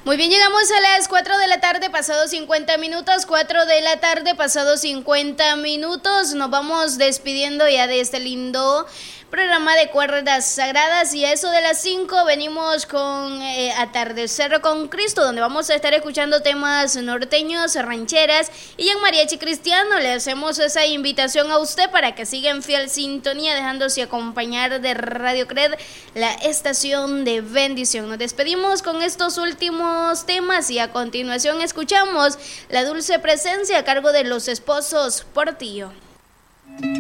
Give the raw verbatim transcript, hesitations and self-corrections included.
Muy bien, llegamos a las cuatro de la tarde, pasado cincuenta minutos, cuatro de la tarde, pasado cincuenta minutos. Nos vamos despidiendo ya de este lindo programa de Cuerdas Sagradas, y a eso de las cinco venimos con eh, Atardecer con Cristo, donde vamos a estar escuchando temas norteños, rancheras y en mariachi cristiano. Le hacemos esa invitación a usted para que siga en fiel sintonía, dejándose acompañar de Radio Cred, la estación de bendición. Nos despedimos con estos últimos temas y a continuación escuchamos La Dulce Presencia a cargo de Los Esposos Portillo.